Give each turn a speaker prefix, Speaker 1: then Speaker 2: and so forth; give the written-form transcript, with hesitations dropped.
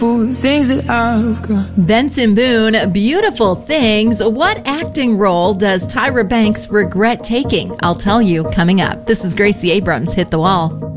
Speaker 1: For the things that I've got.
Speaker 2: Benson Boone, Beautiful Things. What acting role does Tyra Banks regret taking? I'll tell you coming up. This is Gracie Abrams, Hit the Wall.